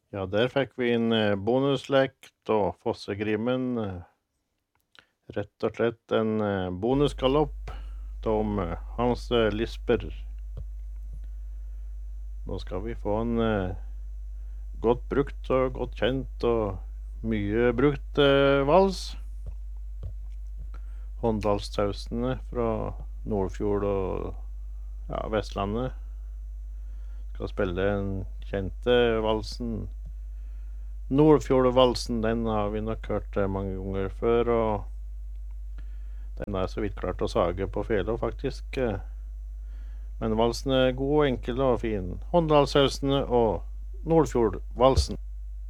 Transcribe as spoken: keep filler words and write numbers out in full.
Ja, der fikk vi inn eh, bonuslekt og Fossegrimen. eh, Rett og slett en eh, bonusgalopp om eh, Hans eh, Lisper. Nå skal vi få en eh, godt brukt og godt kjent og mye brukt eh, vals. Håndalstausene fra Nordfjord og ja, Vestlandet skal spille den kjente valsen. Nordfjordvalsen, den har vi nok hørt eh, mange ganger før, og den er så vidt klart å sage på fele, faktisk. eh. Men valsen er god og enkel og fin. Håndalsausene og Nordfjordvalsen.